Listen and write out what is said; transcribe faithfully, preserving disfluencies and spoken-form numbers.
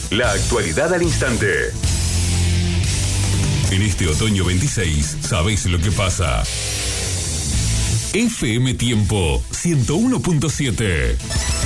La actualidad al instante. En este otoño veintiséis, ¿sabéis lo que pasa? F M Tiempo ciento uno punto siete.